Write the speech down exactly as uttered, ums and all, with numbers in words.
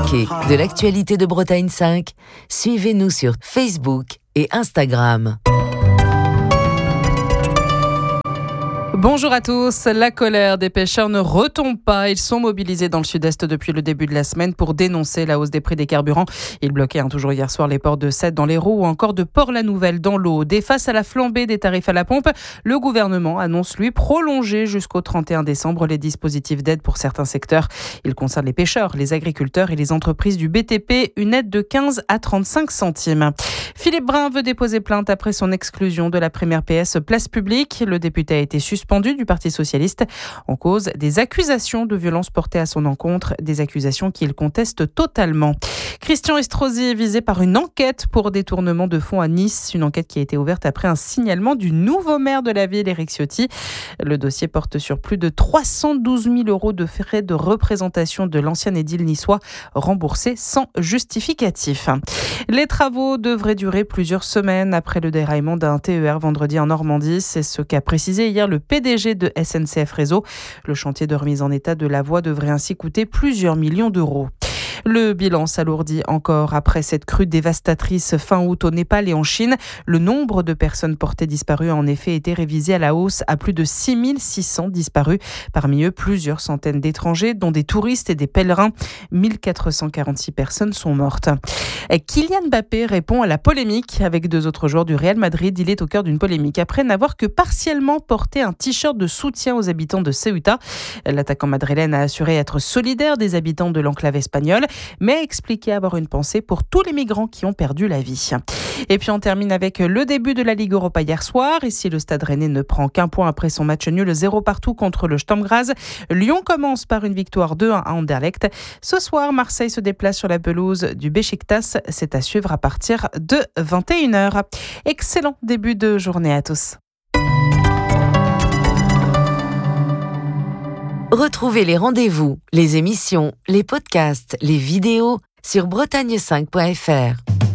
manquer de l'actualité de Bretagne cinq, suivez-nous sur Facebook et Instagram. Bonjour à tous. La colère des pêcheurs ne retombe pas. Ils sont mobilisés dans le sud-est depuis le début de la semaine pour dénoncer la hausse des prix des carburants. Ils bloquaient hein, toujours hier soir les ports de Sète dans l'Hérault ou encore de Port-la-Nouvelle dans l'Aude. Et face à la flambée des tarifs à la pompe, le gouvernement annonce lui prolonger jusqu'au trente et un décembre les dispositifs d'aide pour certains secteurs. Il concerne les pêcheurs, les agriculteurs et les entreprises du B T P. Une aide de quinze à trente-cinq centimes. Philippe Brun veut déposer plainte après son exclusion de la première P S Place Publique. Le député a été suspendu du Parti socialiste en cause des accusations de violence portées à son encontre, des accusations qu'il conteste totalement. Christian Estrosi est visé par une enquête pour détournement de fonds à Nice, une enquête qui a été ouverte après un signalement du nouveau maire de la ville, Éric Ciotti. Le dossier porte sur plus de trois cent douze mille euros de frais de représentation de l'ancien édile niçois remboursés sans justificatif. Les travaux devraient durer plusieurs semaines après le déraillement d'un T E R vendredi en Normandie. C'est ce qu'a précisé hier le P D G de S N C F Réseau. Le chantier de remise en état de la voie devrait ainsi coûter plusieurs millions d'euros. Le bilan s'alourdit encore après cette crue dévastatrice fin août au Népal et en Chine. Le nombre de personnes portées disparues a en effet été révisé à la hausse à plus de six mille six cents disparus. Parmi eux, plusieurs centaines d'étrangers, dont des touristes et des pèlerins. mille quatre cent quarante-six personnes sont mortes. Kylian Mbappé répond à la polémique. Avec deux autres joueurs du Real Madrid, il est au cœur d'une polémique après n'avoir que partiellement porté un t-shirt de soutien aux habitants de Ceuta. L'attaquant madrilène a assuré être solidaire des habitants de l'enclave espagnole, mais a expliqué avoir une pensée pour tous les migrants qui ont perdu la vie. Et puis on termine avec le début de la Ligue Europa hier soir. Ici, le Stade Rennais ne prend qu'un point après son match nul zéro partout contre le Sturm Graz. Lyon commence par une victoire deux à un à Anderlecht. Ce soir, Marseille se déplace sur la pelouse du Beşiktaş. C'est à suivre à partir de vingt et une heures. Excellent début de journée à tous. Retrouvez les rendez-vous, les émissions, les podcasts, les vidéos sur bretagne cinq point f r.